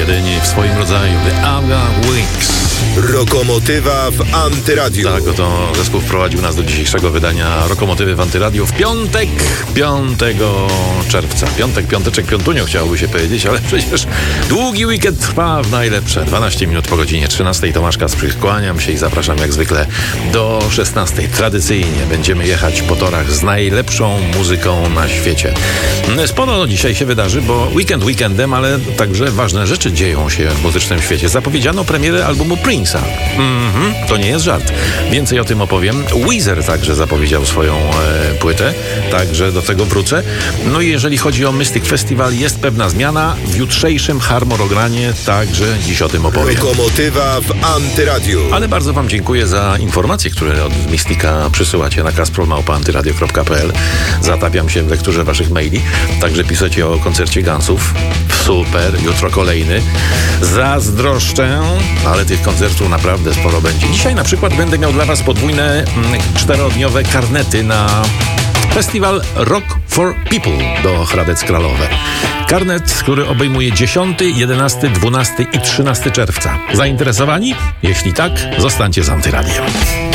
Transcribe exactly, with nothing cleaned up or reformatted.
jedyni w swoim rodzaju The Aga Wings. Rokomotywa w Antyradiu. Tak, oto zespół wprowadził nas do dzisiejszego wydania Rokomotywy w Antyradiu w piątek, piątego czerwca. Piątek, piąteczek, piątunio chciałoby się powiedzieć, ale przecież długi weekend trwa w najlepsze. dwanaście minut po godzinie trzynastej. Tomasz Kasprzyk, kłaniam się i zapraszam jak zwykle do szesnastej. Tradycyjnie będziemy jechać po torach z najlepszą muzyką na świecie. Sporo dzisiaj się wydarzy, bo weekend weekendem, ale także ważne rzeczy dzieją się w muzycznym świecie. Zapowiedziano premierę albumu Prince'a. Mhm, to nie jest żart. Więcej o tym opowiem. Weezer także zapowiedział swoją e, płytę, także do tego wrócę. No i jeżeli chodzi o Mystic Festival, jest pewna zmiana w jutrzejszym harmonogramie, także dziś o tym opowiem. Rokomotywa w Antyradiu. Ale bardzo wam dziękuję za informacje, które od Mystika przysyłacie na kasprol małpa antyradio kropka p l. Zatapiam się w lekturze waszych maili. Także piszecie o koncercie Gunsów. Super, jutro kolejny. Zazdroszczę, ale tych koncertów naprawdę sporo będzie. Dzisiaj na przykład będę miał dla was podwójne mm, czterodniowe karnety na festiwal Rock for People do Hradec Králové. Karnet, który obejmuje dziesiąty, jedenasty, dwunasty i trzynasty czerwca. Zainteresowani? Jeśli tak, zostańcie z Antyradiem.